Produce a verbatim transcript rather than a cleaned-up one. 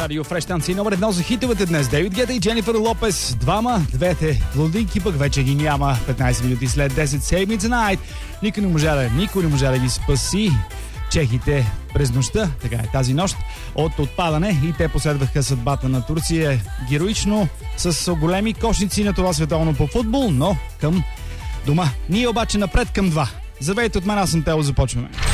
радио Фреш станция номер едно за хитовете днес. Дейвид Гета и Дженифър Лопес. Двама, двете блондинки пък вече ги няма. петнайсет минути след десет. Save Me Tonight. Никой не можа да, никой не можа да ги спаси чехите през нощта, така е тази нощ, от отпадане и те последваха съдбата на Турция героично с големи кошници на това световно по футбол, но към дома. Ние обаче напред към два. Здравейте от мен, аз съм Тео, започваме.